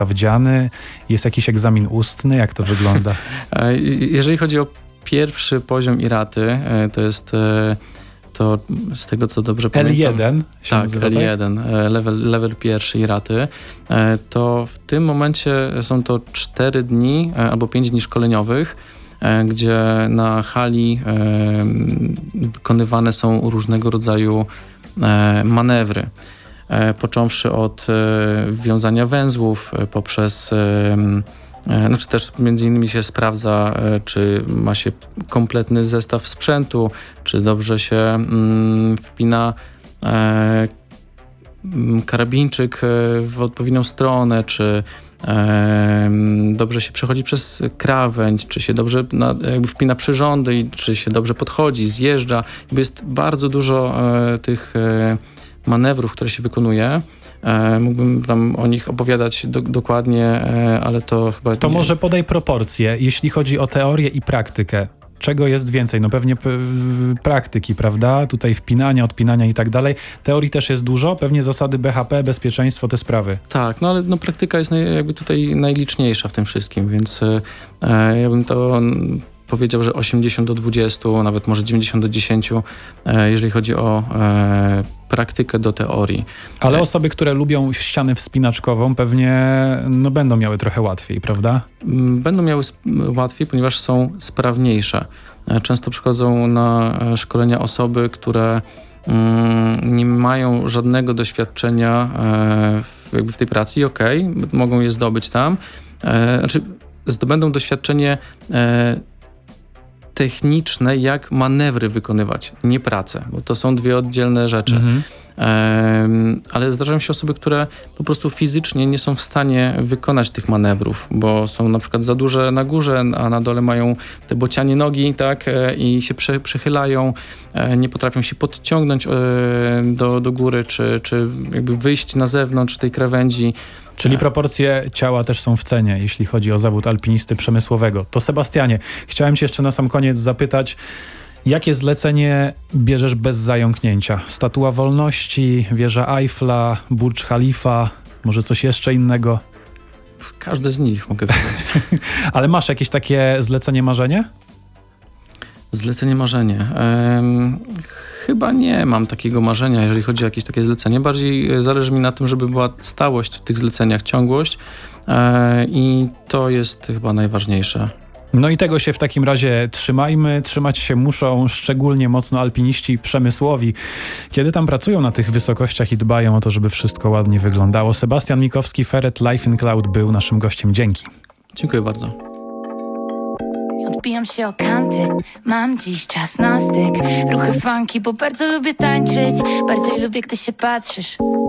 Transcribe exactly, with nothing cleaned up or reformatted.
sprawdziany? Jest jakiś egzamin ustny? Jak to wygląda? Jeżeli chodzi o pierwszy poziom IRATY, to jest to z tego, co dobrze pamiętam... L jeden się Tak, nazywa, L jeden, tak? level, level pierwszy IRATY. To w tym momencie są to cztery dni albo pięć dni szkoleniowych, gdzie na hali wykonywane są różnego rodzaju manewry. Począwszy od wiązania węzłów poprzez... Znaczy też między innymi się sprawdza, czy ma się kompletny zestaw sprzętu, czy dobrze się mm, wpina e, karabinczyk w odpowiednią stronę, czy e, dobrze się przechodzi przez krawędź, czy się dobrze na, jakby wpina przyrządy i czy się dobrze podchodzi, zjeżdża. Jakby jest bardzo dużo e, tych e, manewrów, które się wykonuje. E, mógłbym tam o nich opowiadać do, dokładnie, e, ale to chyba... To nie... może podaj proporcje, jeśli chodzi o teorię i praktykę. Czego jest więcej? No pewnie p- praktyki, prawda? Tutaj wpinania, odpinania i tak dalej. Teorii też jest dużo, pewnie zasady B H P, bezpieczeństwo, te sprawy. Tak, no ale no, praktyka jest naj, jakby tutaj najliczniejsza w tym wszystkim, więc e, ja bym to powiedział, że osiemdziesiąt do dwudziestu, nawet może dziewięćdziesiąt do dziesięciu, e, jeżeli chodzi o e, praktykę do teorii. Ale osoby, które lubią ścianę wspinaczkową, pewnie no, będą miały trochę łatwiej, prawda? Będą miały sp- łatwiej, ponieważ są sprawniejsze. E, często przychodzą na e, szkolenia osoby, które mm, nie mają żadnego doświadczenia e, w, jakby w tej pracy i okej, okay, mogą je zdobyć tam. E, znaczy zdobędą doświadczenie e, techniczne, jak manewry wykonywać, nie pracę, bo to są dwie oddzielne rzeczy. Mhm. Um, ale zdarzają się osoby, które po prostu fizycznie nie są w stanie wykonać tych manewrów, bo są na przykład za duże na górze, a na dole mają te bocianie nogi, tak, e, i się prze, przechylają, e, nie potrafią się podciągnąć e, do, do góry, czy, czy jakby wyjść na zewnątrz tej krawędzi. Czyli proporcje ciała też są w cenie, jeśli chodzi o zawód alpinisty przemysłowego. To Sebastianie, chciałem cię jeszcze na sam koniec zapytać, jakie zlecenie bierzesz bez zająknięcia? Statua Wolności, wieża Eiffla, Burcz Khalifa, może coś jeszcze innego? Każde z nich mogę powiedzieć. Ale masz jakieś takie zlecenie marzenie? Zlecenie marzenie. Ehm, chyba nie mam takiego marzenia, jeżeli chodzi o jakieś takie zlecenie. Bardziej zależy mi na tym, żeby była stałość w tych zleceniach, ciągłość e, i to jest chyba najważniejsze. No i tego się w takim razie trzymajmy. Trzymać się muszą szczególnie mocno alpiniści przemysłowi, kiedy tam pracują na tych wysokościach i dbają o to, żeby wszystko ładnie wyglądało. Sebastian Mikowski, Ferret Life in Cloud był naszym gościem. Dzięki. Dziękuję bardzo. Odbijam się o kanty, mam dziś czas na styk. Ruchy funky, bo bardzo lubię tańczyć. Bardziej lubię, gdy się patrzysz.